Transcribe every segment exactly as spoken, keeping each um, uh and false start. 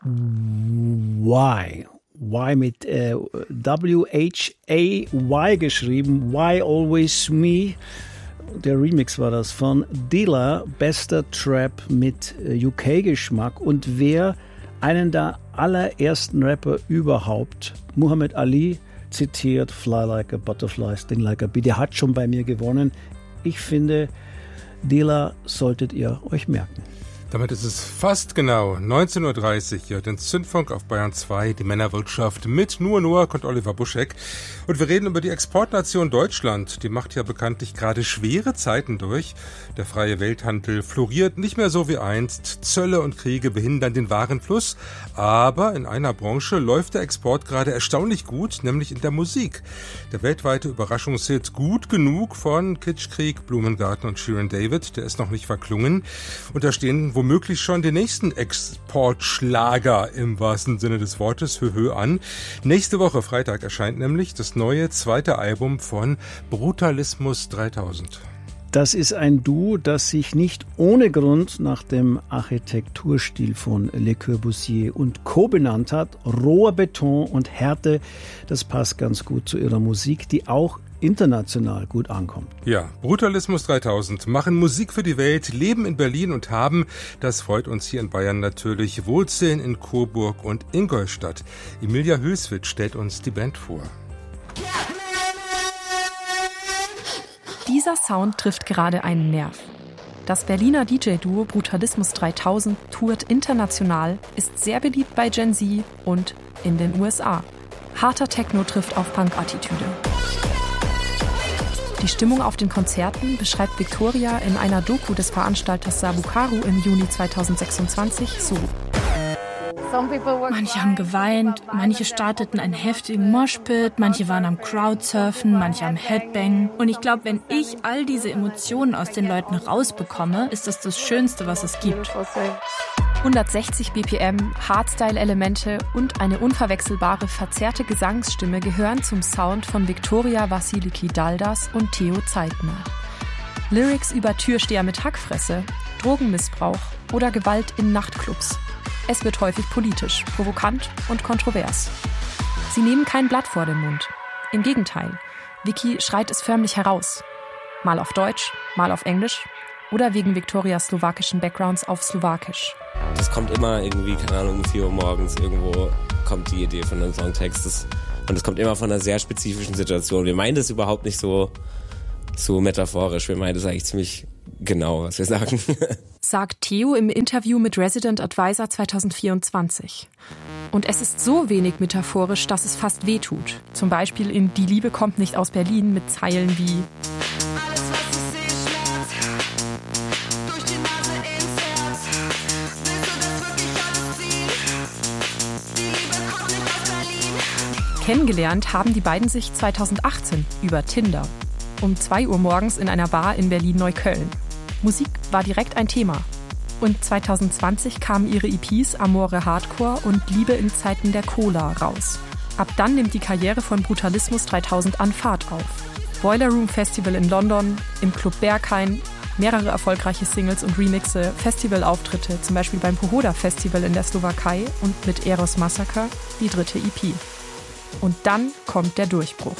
Why? Why mit äh, W H A Y geschrieben. Why Always Me? Der Remix war das von Dilla, bester Trap mit U K-Geschmack. Und wer einen der allerersten Rapper überhaupt, Muhammad Ali, zitiert, Fly like a butterfly, sting like a bee, der hat schon bei mir gewonnen. Ich finde, Dilla solltet ihr euch merken. Damit ist es fast genau neunzehn Uhr dreißig, hier den Zündfunk auf Bayern zwei, die Männerwirtschaft mit Noah Noack und Oliver Buschek. Und wir reden über die Exportnation Deutschland. Die macht ja bekanntlich gerade schwere Zeiten durch. Der freie Welthandel floriert nicht mehr so wie einst. Zölle und Kriege behindern den Warenfluss. Aber in einer Branche läuft der Export gerade erstaunlich gut, nämlich in der Musik. Der weltweite Überraschungshit Gut genug von Kitschkrieg, Blumengarten und Shirin David, der ist noch nicht verklungen. Und da stehen womöglich schon die nächsten Exportschlager im wahrsten Sinne des Wortes Höhö an. Nächste Woche Freitag erscheint nämlich das neue zweite Album von Brutalismus dreitausend. Das ist ein Duo, das sich nicht ohne Grund nach dem Architekturstil von Le Corbusier und Co. benannt hat. Roher Beton und Härte, das passt ganz gut zu ihrer Musik, die auch international gut ankommt. Ja, Brutalismus dreitausend machen Musik für die Welt, leben in Berlin und haben, das freut uns hier in Bayern natürlich, Wurzeln in Coburg und Ingolstadt. Emilia Hülswitz stellt uns die Band vor. Dieser Sound trifft gerade einen Nerv. Das Berliner D J-Duo Brutalismus dreitausend tourt international, ist sehr beliebt bei Gen Z und in den U S A. Harter Techno trifft auf Punk-Attitüde. Die Stimmung auf den Konzerten beschreibt Victoria in einer Doku des Veranstalters Sabukaru im Juni zweitausendsechsundzwanzig so. Manche haben geweint, manche starteten einen heftigen Moshpit, manche waren am Crowdsurfen, manche am Headbang. Und ich glaube, wenn ich all diese Emotionen aus den Leuten rausbekomme, ist das das Schönste, was es gibt. hundertsechzig B P M, Hardstyle-Elemente und eine unverwechselbare, verzerrte Gesangsstimme gehören zum Sound von Victoria Vassiliki-Daldas und Theo Zeitner. Lyrics über Türsteher mit Hackfresse, Drogenmissbrauch oder Gewalt in Nachtclubs. Es wird häufig politisch, provokant und kontrovers. Sie nehmen kein Blatt vor den Mund. Im Gegenteil, Vicky schreit es förmlich heraus. Mal auf Deutsch, mal auf Englisch oder wegen Victorias slowakischen Backgrounds auf Slowakisch. Das kommt immer irgendwie, keine Ahnung, um vier Uhr morgens irgendwo kommt die Idee von einem Songtext. Das, und es kommt immer von einer sehr spezifischen Situation. Wir meinen das überhaupt nicht so, so metaphorisch. Wir meinen das eigentlich ziemlich genau, was wir sagen. Sagt Theo im Interview mit Resident Advisor zweitausendvierundzwanzig. Und es ist so wenig metaphorisch, dass es fast wehtut. Zum Beispiel in Die Liebe kommt nicht aus Berlin mit Zeilen wie Alles, was ich sehe, Schmerz. Durch die Nase ins Herz. Willst du das wirklich alles ziehen? Die Liebe kommt nicht aus Berlin. Kennengelernt haben die beiden sich zweitausendachtzehn über Tinder. Um zwei Uhr morgens in einer Bar in Berlin-Neukölln. Musik war direkt ein Thema. Und zweitausendzwanzig kamen ihre E Ps Amore Hardcore und Liebe in Zeiten der Cola raus. Ab dann nimmt die Karriere von Brutalismus dreitausend an Fahrt auf. Boiler Room Festival in London, im Club Berghain, mehrere erfolgreiche Singles und Remixe, Festivalauftritte, zum Beispiel beim Pohoda Festival in der Slowakei und mit Eros Massacre, die dritte E P. Und dann kommt der Durchbruch.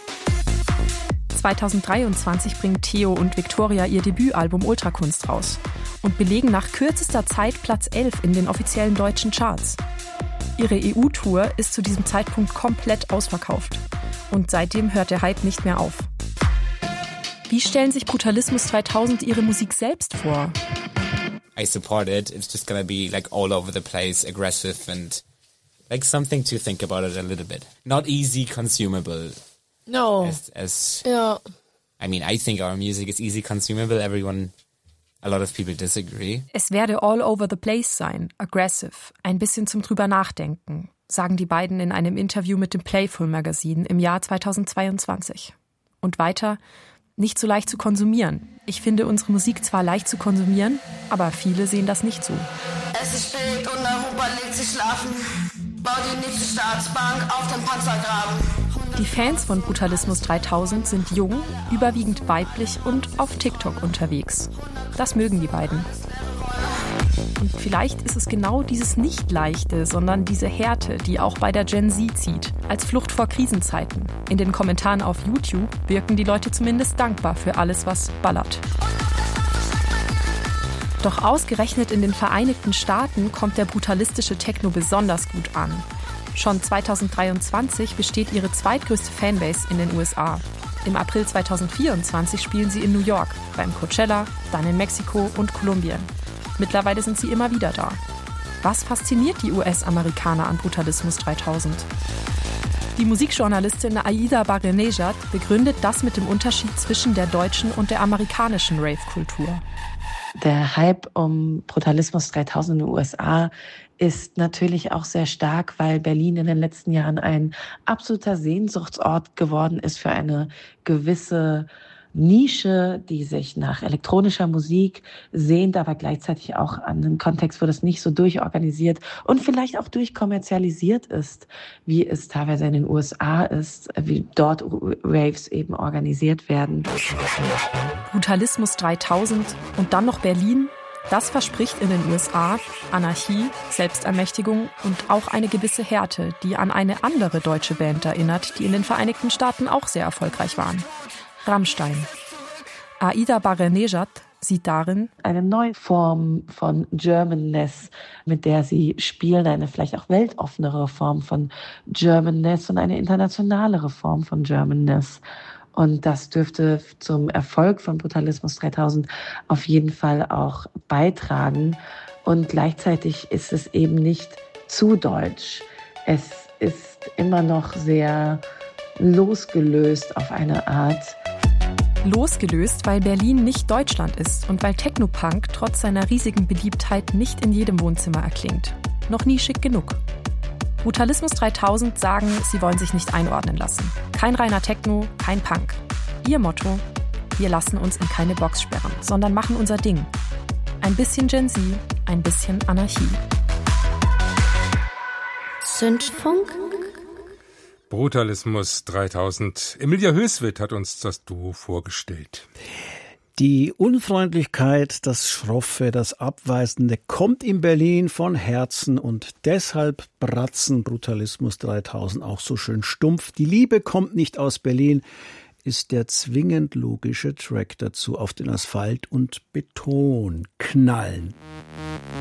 zweitausenddreiundzwanzig bringen Theo und Victoria ihr Debütalbum Ultrakunst raus und belegen nach kürzester Zeit Platz elf in den offiziellen deutschen Charts. Ihre E U-Tour ist zu diesem Zeitpunkt komplett ausverkauft. Und seitdem hört der Hype nicht mehr auf. Wie stellen sich Brutalismus dreitausend ihre Musik selbst vor? I support it. It's just gonna be like all over the place, aggressive and like something to think about it a little bit. Not easy consumable. No. As, as Ja. I mean, I think our music is easy consumable. Everyone, a lot of people disagree. Es werde all over the place sein, aggressive, ein bisschen zum drüber nachdenken, sagen die beiden in einem Interview mit dem Playful Magazin im Jahr zweitausendzweiundzwanzig. Und weiter, nicht so leicht zu konsumieren. Ich finde unsere Musik zwar leicht zu konsumieren, aber viele sehen das nicht so. Es ist spät und Europa legt sich schlafen. Bau die nächste Staatsbank auf dem Panzergraben. Die Fans von Brutalismus dreitausend sind jung, überwiegend weiblich und auf TikTok unterwegs. Das mögen die beiden. Und vielleicht ist es genau dieses Nicht-Leichte, sondern diese Härte, die auch bei der Gen Z zieht. Als Flucht vor Krisenzeiten. In den Kommentaren auf YouTube wirken die Leute zumindest dankbar für alles, was ballert. Doch ausgerechnet in den Vereinigten Staaten kommt der brutalistische Techno besonders gut an. Schon zweitausenddreiundzwanzig besteht ihre zweitgrößte Fanbase in den U S A. Im April zweitausendvierundzwanzig spielen sie in New York, beim Coachella, dann in Mexiko und Kolumbien. Mittlerweile sind sie immer wieder da. Was fasziniert die U S-Amerikaner an Brutalismus dreitausend? Die Musikjournalistin Aida Barrenejad begründet das mit dem Unterschied zwischen der deutschen und der amerikanischen Rave-Kultur. Der Hype um Brutalismus dreitausend in den U S A ist natürlich auch sehr stark, weil Berlin in den letzten Jahren ein absoluter Sehnsuchtsort geworden ist für eine gewisse Nische, die sich nach elektronischer Musik sehnt, aber gleichzeitig auch an einen Kontext, wo das nicht so durchorganisiert und vielleicht auch durchkommerzialisiert ist, wie es teilweise in den U S A ist, wie dort Raves eben organisiert werden. Brutalismus dreitausend und dann noch Berlin. Das verspricht in den U S A Anarchie, Selbstermächtigung und auch eine gewisse Härte, die an eine andere deutsche Band erinnert, die in den Vereinigten Staaten auch sehr erfolgreich waren. Rammstein. Aida Barrenejad sieht darin eine neue Form von Germanness, mit der sie spielen, eine vielleicht auch weltoffenere Form von Germanness und eine internationalere Form von Germanness. Und das dürfte zum Erfolg von Brutalismus dreitausend auf jeden Fall auch beitragen. Und gleichzeitig ist es eben nicht zu deutsch. Es ist immer noch sehr losgelöst auf eine Art. Losgelöst, weil Berlin nicht Deutschland ist und weil Technopunk trotz seiner riesigen Beliebtheit nicht in jedem Wohnzimmer erklingt. Noch nie schick genug. Brutalismus dreitausend sagen, sie wollen sich nicht einordnen lassen. Kein reiner Techno, kein Punk. Ihr Motto: Wir lassen uns in keine Box sperren, sondern machen unser Ding. Ein bisschen Gen Z, ein bisschen Anarchie. Zündfunk? Brutalismus dreitausend. Emilia Höswit hat uns das Duo vorgestellt. Die Unfreundlichkeit, das Schroffe, das Abweisende kommt in Berlin von Herzen und deshalb bratzen Brutalismus dreitausend auch so schön stumpf. Die Liebe kommt nicht aus Berlin, ist der zwingend logische Track dazu. Auf den Asphalt und Beton knallen.